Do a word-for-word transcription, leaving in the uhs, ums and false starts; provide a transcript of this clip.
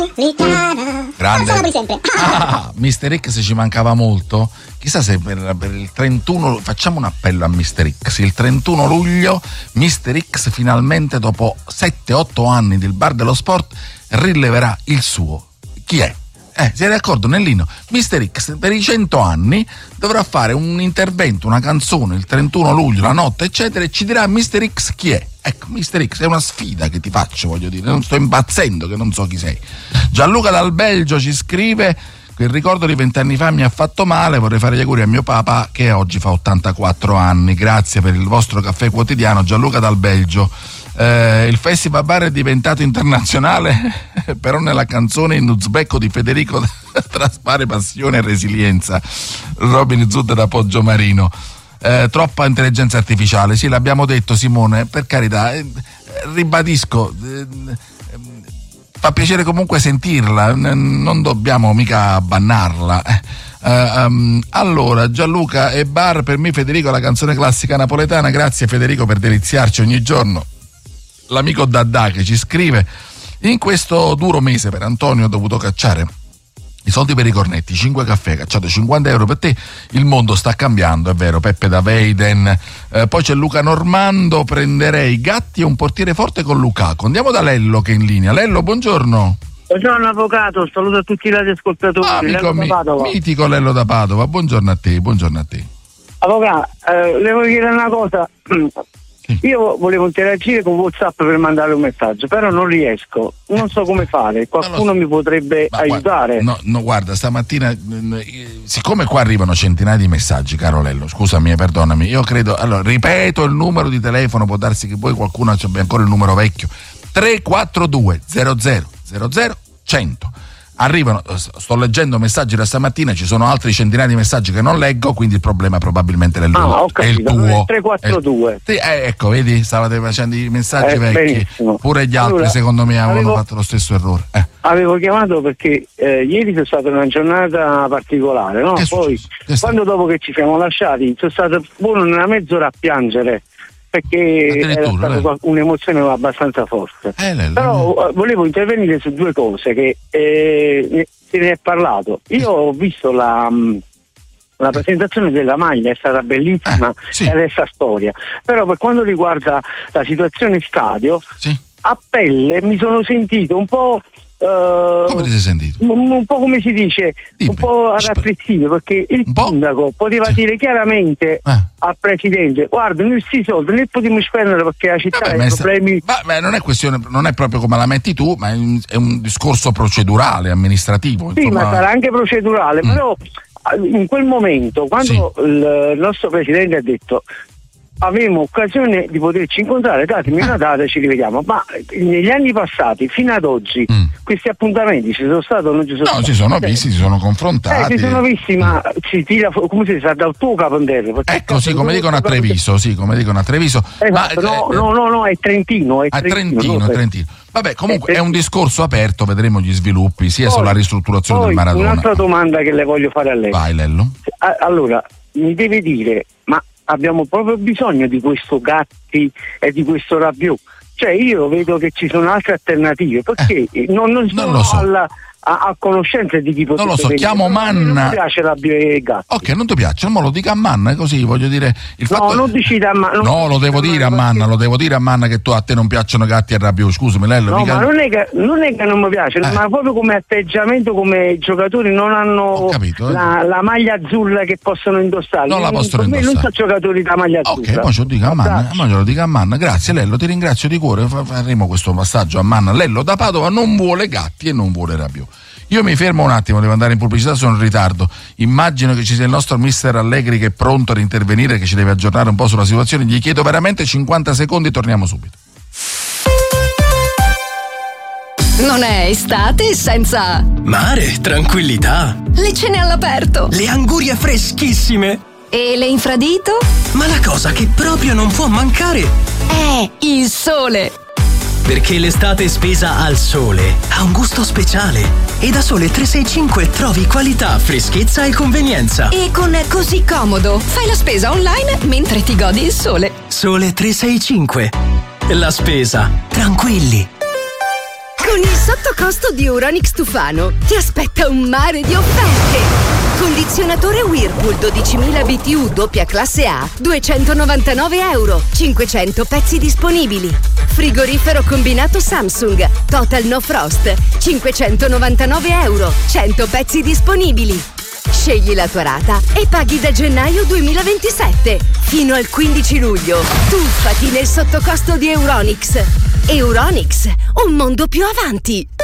Grande. Sono sempre. Ah, mister X ci mancava molto. Chissà se per, per il trentuno facciamo un appello a mister X. Il trentuno luglio mister X finalmente dopo sette otto anni del Bar dello Sport rileverà il suo. Chi è? Eh, siete d'accordo nell'inno? mister X per i cento anni dovrà fare un intervento, una canzone il trentuno luglio, la notte eccetera, e ci dirà mister X chi è. Ecco, mister X è una sfida che ti faccio, voglio dire, non sto impazzendo che non so chi sei. Gianluca dal Belgio ci scrive: il ricordo di vent'anni fa mi ha fatto male, vorrei fare gli auguri a mio papà che oggi fa ottantaquattro anni. Grazie per il vostro caffè quotidiano, Gianluca dal Belgio. Eh, il Festival Bar è diventato internazionale, però nella canzone in uzbeko di Federico traspare passione e resilienza. Robin Zud da Poggiomarino. Eh, troppa intelligenza artificiale, sì, l'abbiamo detto, Simone, per carità, eh, ribadisco, eh, fa piacere comunque sentirla, non dobbiamo mica bannarla. Uh, um, allora, Gianluca e Bar, per me Federico la canzone classica napoletana. Grazie Federico per deliziarci ogni giorno. L'amico Dadda che ci scrive: in questo duro mese per Antonio ho dovuto cacciare i soldi per i cornetti, cinque caffè, cacciato cinquanta euro per te, il mondo sta cambiando, è vero. Peppe da Veiden. Eh, poi c'è Luca Normando: prenderei Gatti e un portiere forte con Lukaku. Andiamo da Lello che è in linea. Lello, buongiorno. Buongiorno avvocato, saluto a tutti i radioascoltatori. Ah, amico Lello da Padova. Mitico Lello da Padova, buongiorno a te, buongiorno a te. Avvocato, eh, le voglio chiedere una cosa. Io volevo interagire con WhatsApp per mandare un messaggio, però non riesco, non so come fare. Qualcuno so. mi potrebbe Ma aiutare? Guarda, no, no, guarda, stamattina, siccome qua arrivano centinaia di messaggi, caro Lello, scusami, perdonami, io credo, allora, ripeto il numero di telefono, può darsi che poi qualcuno abbia ancora il numero vecchio, tre quattro due zero zero zero zero cento. Arrivano, sto leggendo messaggi da stamattina, ci sono altri centinaia di messaggi che non leggo, quindi il problema probabilmente è il, ah, è il tuo. tre quattro due. Sì, eh, ecco, vedi, stavate facendo i messaggi eh, vecchi. Benissimo. Pure gli altri, allora, secondo me, avevano avevo, fatto lo stesso errore. Eh. Avevo chiamato perché eh, ieri è stata una giornata particolare, no? Che Poi, quando dopo che ci siamo lasciati, sono stato buono una mezz'ora a piangere, perché era stata un'emozione abbastanza forte. Eh, Lello, però uh, volevo intervenire su due cose che eh, se ne è parlato. Io ho visto la, la presentazione della maglia, è stata bellissima, eh, sì. e resta storia, però per quanto riguarda la situazione stadio, sì. a pelle mi sono sentito un po' Uh, come ti sei sentito? Un, un po' come si dice, Dimmi. un po' rattristito, perché il sindaco poteva sì. dire chiaramente eh. al presidente: guarda, noi questi soldi ne potremmo spendere perché la città ha problemi. Ma, ma non è questione, non è proprio come la metti tu, ma è un, è un discorso procedurale, amministrativo. Sì, insomma. ma sarà anche procedurale, mm. però in quel momento, quando sì. il nostro presidente ha detto avevamo occasione di poterci incontrare, datemi una data e ci rivediamo, ma negli anni passati fino ad oggi mm. questi appuntamenti ci sono stati o non ci sono no, stati? No, si sono visti, si sono confrontati. Eh, si sono visti, ma si tira, come si sa, dal tuo capo in terra. Ecco, sì, come dicono a Treviso, sì, come dicono a Treviso. Esatto, ma, no, eh, no, no, no, è Trentino, è a Trentino. Trentino, no, Trentino. Vabbè, comunque è, è un discorso aperto, vedremo gli sviluppi, sia poi, sulla ristrutturazione poi del Maradona. Un'altra domanda che le voglio fare a lei. Vai, Lello. Allora, mi deve dire, ma abbiamo proprio bisogno di questo Gatti e di questo Rabiot? Cioè io vedo che ci sono altre alternative, perché eh, non, non sono non lo so. alla, a, a conoscenza di chi potrebbe non lo so, venire. chiamo Manna. Non mi piace Rabiot e Gatti. Ok, non ti piace, ma lo dica a Manna, così voglio dire il no, fatto non dici da Manna. No, lo devo dire a Manna, lo devo dire a Manna che tu a te non piacciono Gatti e Rabiot, scusami Lello. No, mica... ma non è, che, non è che non mi piace, eh. ma proprio come atteggiamento, come giocatori non hanno capito, eh. la, la maglia azzurra che possono indossare. Non la possono indossare. Me non sono giocatori da maglia azzurra. Ok, poi ce lo dica a Manna, poi ce lo dica a Manna. Grazie Lello, ti ringrazio di cuore, faremo questo passaggio a Manna. Lello da Padova non vuole Gatti e non vuole Rabiot. Io mi fermo un attimo, devo andare in pubblicità, sono in ritardo. Immagino che ci sia il nostro mister Allegri che è pronto ad intervenire, che ci deve aggiornare un po' sulla situazione. Gli chiedo veramente cinquanta secondi, torniamo subito. Non è estate senza mare, tranquillità, le cene all'aperto, le angurie freschissime e le infradito? Ma la cosa che proprio non può mancare è il sole. Perché l'estate spesa al sole ha un gusto speciale e da Sole trecentosessantacinque trovi qualità, freschezza e convenienza. E con Così Comodo fai la spesa online mentre ti godi il sole. Sole trecentosessantacinque. La spesa tranquilli. Con il sottocosto di Euronics Tufano ti aspetta un mare di offerte. Condizionatore Whirlpool dodicimila B T U doppia classe A, duecentonovantanove euro, cinquecento pezzi disponibili. Frigorifero combinato Samsung, Total No Frost, cinquecentonovantanove euro, cento pezzi disponibili. Scegli la tua rata e paghi da gennaio duemilaventisette. Fino al quindici luglio. Tuffati nel sottocosto di Euronics. Euronics, un mondo più avanti.